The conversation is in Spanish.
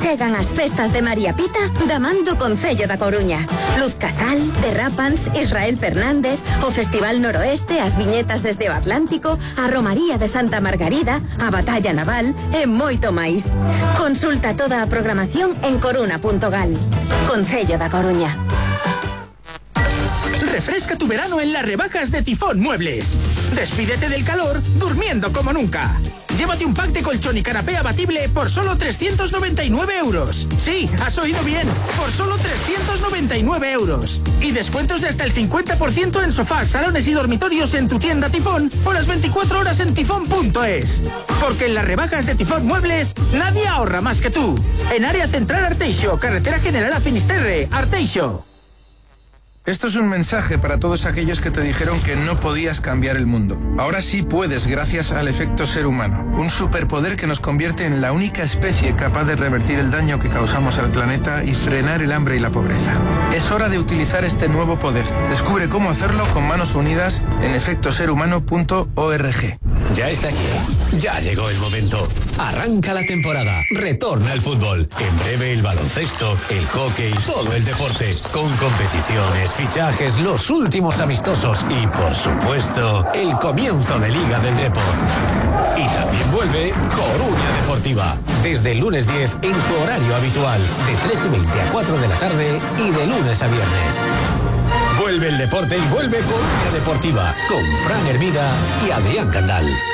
Chegan as festas de María Pita da man do Concello da Coruña. Luz Casal, Derrapans, Israel Fernández, o Festival Noroeste, as viñetas desde o Atlántico, a Romaría de Santa Margarida, a Batalla Naval e moito máis. Consulta toda a programación en coruna.gal. Concello da Coruña. Refresca tu verano en las rebajas de Tifón Muebles. Despídete del calor durmiendo como nunca. Llévate un pack de colchón y canapé abatible por solo 399 euros. Sí, has oído bien, por solo 399 euros. Y descuentos de hasta el 50% en sofás, salones y dormitorios en tu tienda Tifón o las 24 horas en tifón.es. Porque en las rebajas de Tifón Muebles nadie ahorra más que tú. En Área Central Arteixo, Carretera General a Finisterre, Arteixo. Esto es un mensaje para todos aquellos que te dijeron que no podías cambiar el mundo. Ahora sí puedes gracias al efecto ser humano, un superpoder que nos convierte en la única especie capaz de revertir el daño que causamos al planeta y frenar el hambre y la pobreza. Es hora de utilizar este nuevo poder. Descubre cómo hacerlo con manos unidas en efectoserhumano.org. Ya está aquí. Ya llegó el momento. Arranca la temporada. Retorna el fútbol. En breve el baloncesto, el hockey, todo el deporte. Con competiciones, fichajes, los últimos amistosos y, por supuesto, el comienzo de Liga del Depor. Y también vuelve Coruña Deportiva. Desde el lunes 10 en tu horario habitual. De 3:20 a 4 de la tarde y de lunes a viernes. Vuelve el deporte y vuelve Coruña Deportiva. Con Fran Hermida y Adrián Candal.